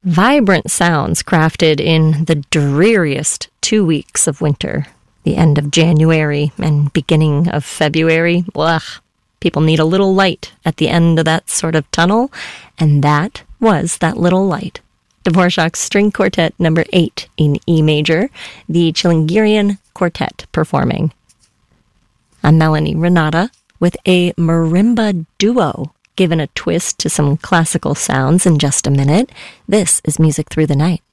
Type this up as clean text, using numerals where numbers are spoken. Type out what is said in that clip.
Vibrant sounds crafted in the dreariest 2 weeks of winter, the end of January and beginning of February. Ugh, people need a little light at the end of that sort of tunnel, and that was that little light. Dvorak's String Quartet number 8 in E major, the Chilingirian Quartet performing. I'm Melanie Renata with a marimba duo, given a twist to some classical sounds in just a minute. This is Music Through the Night.